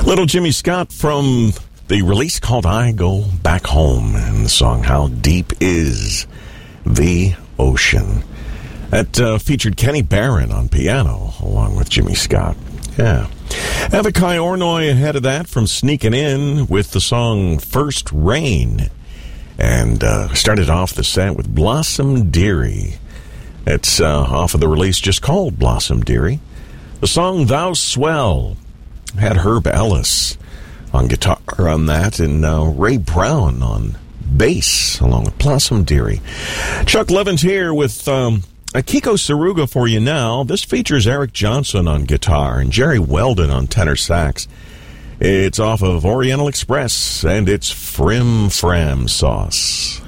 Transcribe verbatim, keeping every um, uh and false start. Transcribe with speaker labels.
Speaker 1: Little Jimmy Scott from the release called I Go Back Home, and the song How Deep Is the Ocean. That uh, featured Kenny Barron on piano along with Jimmy Scott. Yeah. Avakai Ornoy ahead of that from Sneaking In with the song First Rain. And uh, started off the set with Blossom Dearie. It's uh, off of the release just called Blossom Dearie. The song Thou Swell had Herb Ellis on guitar on that, and uh, Ray Brown on bass along with Blossom Dearie. Chuck Levin's here with um, a Kiko Saruga for you now. This features Eric Johnson on guitar and Jerry Weldon on tenor sax. It's off of Oriental Express, and it's Frim Fram Sauce.